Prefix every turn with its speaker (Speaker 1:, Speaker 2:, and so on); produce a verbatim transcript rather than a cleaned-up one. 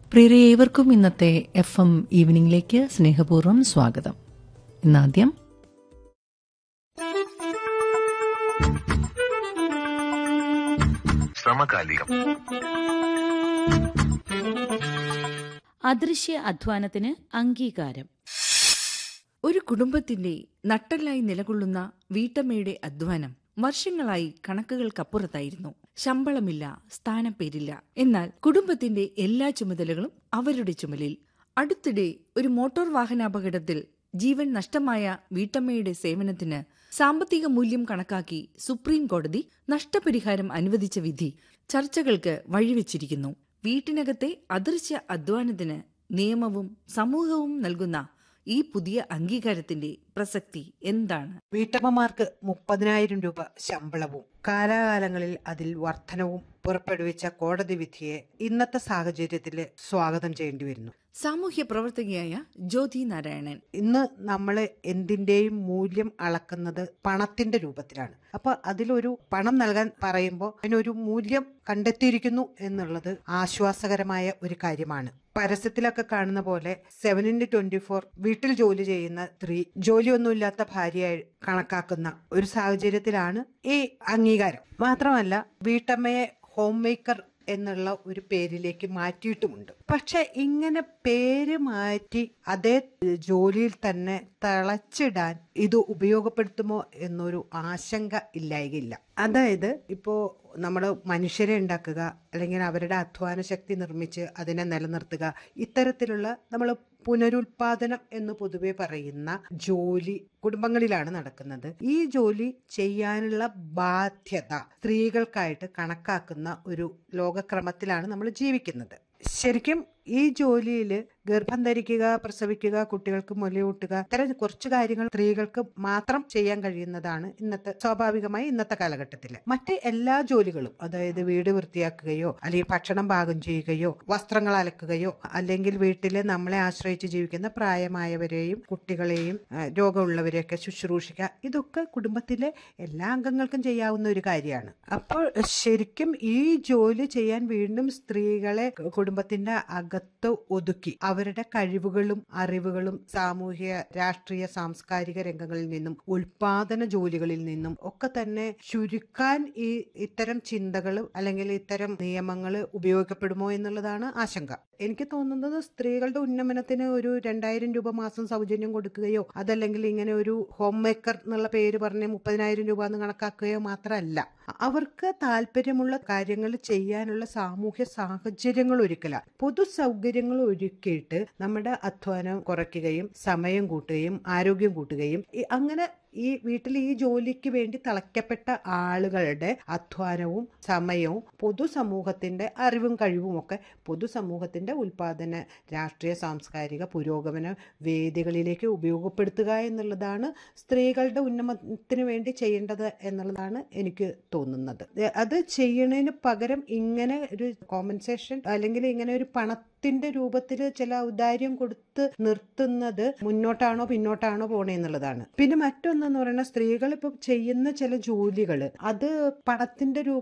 Speaker 1: പ്രിയരെ, ഏവർക്കും ഇന്നത്തെ എഫ് എം ഈവനിംഗിലേക്ക് സ്നേഹപൂർവ്വം സ്വാഗതം. ഇന്നാദ്യം
Speaker 2: സമകാലികം.
Speaker 3: അദൃശ്യ അധ്വാനത്തിന് അംഗീകാരം.
Speaker 4: ഒരു കുടുംബത്തിന്റെ നട്ടെല്ലായി നിലകൊള്ളുന്ന വീട്ടമ്മയുടെ അധ്വാനം വർഷങ്ങളായി കണക്കുകൾക്കപ്പുറത്തായിരുന്നു. ശമ്പളമില്ല, സ്ഥാനപ്പേരില്ല. എന്നാൽ കുടുംബത്തിന്റെ എല്ലാ ചുമതലകളും അവരുടെ ചുമലിൽ. അടുത്തിടെ ഒരു മോട്ടോർ വാഹനാപകടത്തിൽ ജീവൻ നഷ്ടമായ വീട്ടമ്മയുടെ സേവനത്തിന് സാമ്പത്തിക മൂല്യം കണക്കാക്കി സുപ്രീം കോടതി നഷ്ടപരിഹാരം അനുവദിച്ച വിധി ചർച്ചകൾക്ക് വഴിവെച്ചിരിക്കുന്നു. വീട്ടിനകത്തെ അദൃശ്യ അധ്വാനത്തിന് നിയമവും സമൂഹവും നൽകുന്ന ഈ പുതിയ അംഗീകാരത്തിന്റെ പ്രസക്തി എന്താണ്?
Speaker 5: വീട്ടമ്മമാർക്ക് മുപ്പതിനായിരം രൂപ ശമ്പളവും കാലാകാലങ്ങളിൽ അതിൽ വർധനവും പുറപ്പെടുവിച്ച കോടതി വിധിയെ ഇന്നത്തെ സാഹചര്യത്തിൽ സ്വാഗതം ചെയ്യേണ്ടി വരുന്നു.
Speaker 4: സാമൂഹ്യ പ്രവർത്തകയായ ജ്യോതി നാരായണൻ.
Speaker 5: ഇന്ന് നമ്മൾ എന്തിന്റെയും മൂല്യം അളക്കുന്നത് പണത്തിന്റെ രൂപത്തിലാണ്. അപ്പൊ അതിലൊരു പണം നൽകാൻ പറയുമ്പോൾ അതിനൊരു മൂല്യം കണ്ടെത്തിയിരിക്കുന്നു എന്നുള്ളത് ആശ്വാസകരമായ ഒരു കാര്യമാണ്. പരസ്യത്തിലൊക്കെ കാണുന്ന പോലെ സെവൻ ഇൻറ്റു ട്വന്റി ഫോർ വീട്ടിൽ ജോലി ചെയ്യുന്ന സ്ത്രീ ജോലിയൊന്നുമില്ലാത്ത ഭാര്യയായി കണക്കാക്കുന്ന ഒരു സാഹചര്യത്തിലാണ് ഈ അംഗീകാരം. മാത്രമല്ല, വീട്ടമ്മയെ ഹോം മേക്കർ എന്നുള്ള ഒരു പേരിലേക്ക് മാറ്റിയിട്ടുമുണ്ട്. പക്ഷെ ഇങ്ങനെ പേര് മാറ്റി അതേ ജോലിയിൽ തന്നെ തളച്ചിടാൻ ഇത് ഉപയോഗപ്പെടുത്തുമോ എന്നൊരു ആശങ്ക ഇല്ലായികയില്ല. അതായത് ഇപ്പോ നമ്മൾ മനുഷ്യരെ ഉണ്ടാക്കുക, അല്ലെങ്കിൽ അവരുടെ അധ്വാന ശക്തി നിർമ്മിച്ച് അതിനെ നിലനിർത്തുക, ഇത്തരത്തിലുള്ള നമ്മൾ പുനരുൽപാദനം എന്ന് പൊതുവെ പറയുന്ന ജോലി കുടുംബങ്ങളിലാണ് നടക്കുന്നത്. ഈ ജോലി ചെയ്യാനുള്ള ബാധ്യത സ്ത്രീകൾക്കായിട്ട് കണക്കാക്കുന്ന ഒരു ലോകക്രമത്തിലാണ് നമ്മൾ ജീവിക്കുന്നത്. ശരിക്കും ഈ ജോലിയിൽ ഗർഭം ധരിക്കുക, പ്രസവിക്കുക, കുട്ടികൾക്ക് മുലയൂട്ടുക, ഇത്തരം കുറച്ചു കാര്യങ്ങൾ സ്ത്രീകൾക്ക് മാത്രം ചെയ്യാൻ കഴിയുന്നതാണ് ഇന്നത്തെ സ്വാഭാവികമായി ഇന്നത്തെ കാലഘട്ടത്തിൽ. മറ്റ് എല്ലാ ജോലികളും, അതായത് വീട് വൃത്തിയാക്കുകയോ അല്ലെങ്കിൽ ഭക്ഷണം പാകം ചെയ്യുകയോ വസ്ത്രങ്ങൾ അലക്കുകയോ അല്ലെങ്കിൽ വീട്ടില് നമ്മളെ ആശ്രയിച്ച് ജീവിക്കുന്ന പ്രായമായവരെയും കുട്ടികളെയും രോഗമുള്ളവരെയൊക്കെ ശുശ്രൂഷിക്കുക, ഇതൊക്കെ കുടുംബത്തിലെ എല്ലാ അംഗങ്ങൾക്കും ചെയ്യാവുന്ന ഒരു കാര്യമാണ്. അപ്പോൾ ശരിക്കും ഈ ജോലി ചെയ്യാൻ വീണ്ടും സ്ത്രീകളെ കുടുംബത്തിന്റെ അകത്ത് ഒതുക്കി അവരുടെ കഴിവുകളും അറിവുകളും സാമൂഹ്യ, രാഷ്ട്രീയ, സാംസ്കാരിക രംഗങ്ങളിൽ നിന്നും ഉൽപാദന ജോലികളിൽ നിന്നും ഒക്കെ തന്നെ ചുരുക്കാൻ ഈ ഇത്തരം ചിന്തകൾ അല്ലെങ്കിൽ ഇത്തരം നിയമങ്ങൾ ഉപയോഗപ്പെടുമോ എന്നുള്ളതാണ് ആശങ്ക. എനിക്ക് തോന്നുന്നത് സ്ത്രീകളുടെ ഉന്നമനത്തിന് ഒരു രണ്ടായിരം രൂപ മാസം സൗജന്യം കൊടുക്കുകയോ അതല്ലെങ്കിൽ ഇങ്ങനെ ഒരു ഹോം മേക്കർ എന്നുള്ള പേര് പറഞ്ഞ് മുപ്പതിനായിരം രൂപ എന്ന് കണക്കാക്കുകയോ മാത്രമല്ല, അവർക്ക് താല്പര്യമുള്ള കാര്യങ്ങൾ ചെയ്യാനുള്ള സാമൂഹ്യ സാഹചര്യങ്ങൾ ഒരുക്കല, പൊതു സൗകര്യങ്ങൾ ഒരുക്കിയിട്ട് നമ്മുടെ അധ്വാനം കുറയ്ക്കുകയും സമയം കൂട്ടുകയും ആരോഗ്യം കൂട്ടുകയും അങ്ങനെ ഈ വീട്ടിൽ ഈ ജോലിക്ക് വേണ്ടി തളയ്ക്കപ്പെട്ട ആളുകളുടെ അധ്വാനവും സമയവും പൊതുസമൂഹത്തിന്റെ അറിവും കഴിവും ഒക്കെ പൊതുസമൂഹത്തിന്റെ ഉൽപാദന, രാഷ്ട്രീയ, സാംസ്കാരിക പുരോഗമന വേദികളിലേക്ക് ഉപയോഗപ്പെടുത്തുക എന്നുള്ളതാണ് സ്ത്രീകളുടെ ഉന്നമനത്തിന് വേണ്ടി ചെയ്യേണ്ടത് എന്നുള്ളതാണ് എനിക്ക് തോന്നുന്നത്. അത് ചെയ്യണതിന് പകരം ഇങ്ങനെ ഒരു കോമ്പൻസേഷൻ അല്ലെങ്കിൽ ഇങ്ങനെ ഒരു പണത്തിന്റെ രൂപത്തിൽ ചില ഔദാര്യം കൊടുത്ത് നിർത്തുന്നത് മുന്നോട്ടാണോ പിന്നോട്ടാണോ പോണേ എന്നുള്ളതാണ്. പിന്നെ മറ്റൊന്ന് എന്ന് പറയുന്നത്, സ്ത്രീകൾ ഇപ്പൊ ചെയ്യുന്ന ചില ജോലികൾ അത് പണത്തിന്റെ രൂപ